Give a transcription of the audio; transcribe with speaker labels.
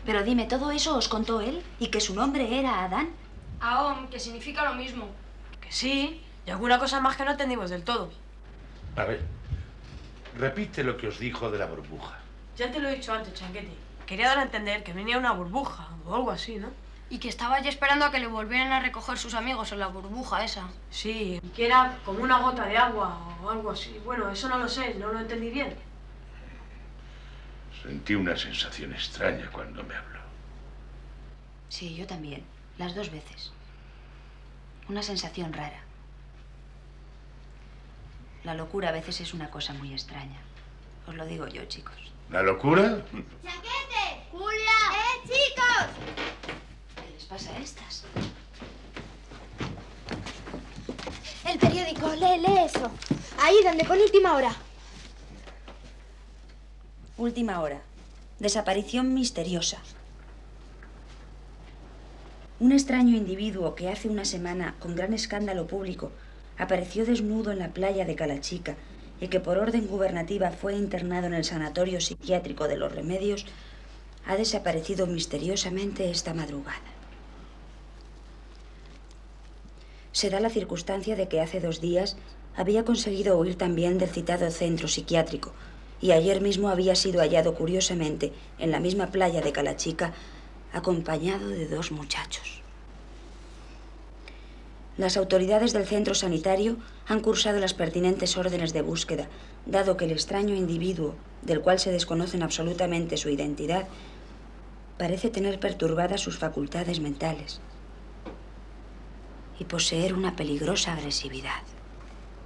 Speaker 1: Pero dime, ¿todo eso os contó él? ¿Y que su nombre era Adán?
Speaker 2: Aom, que significa lo mismo.
Speaker 3: Que sí, y alguna cosa más que no entendimos del todo.
Speaker 4: A ver, repite lo que os dijo de la burbuja.
Speaker 3: Ya te lo he dicho antes, Chanquete. Quería dar a entender que venía una burbuja o algo así, ¿no?
Speaker 2: Y que estaba ya esperando a que le volvieran a recoger sus amigos en la burbuja esa.
Speaker 3: Sí, que era como una gota de agua o algo así. Bueno, eso no lo sé, no lo entendí bien.
Speaker 4: Sentí una sensación extraña cuando me habló.
Speaker 1: Sí, yo también. Las dos veces. Una sensación rara. La locura a veces es una cosa muy extraña. Os lo digo yo, chicos.
Speaker 4: ¿La locura?
Speaker 5: ¡Chanquete! ¡Julia! ¡Chicos!
Speaker 1: ¿Qué les pasa a estas?
Speaker 5: El periódico, lee eso. Ahí donde pone última hora.
Speaker 1: Última hora. Desaparición misteriosa. Un extraño individuo que hace una semana, con gran escándalo público, apareció desnudo en la playa de Calachica y que por orden gubernativa fue internado en el sanatorio psiquiátrico de Los Remedios, ha desaparecido misteriosamente esta madrugada. Se da la circunstancia de que hace 2 días había conseguido huir también del citado centro psiquiátrico y ayer mismo había sido hallado curiosamente en la misma playa de Calachica acompañado de 2 muchachos. Las autoridades del centro sanitario han cursado las pertinentes órdenes de búsqueda, dado que el extraño individuo, del cual se desconocen absolutamente su identidad, parece tener perturbadas sus facultades mentales y poseer una peligrosa agresividad.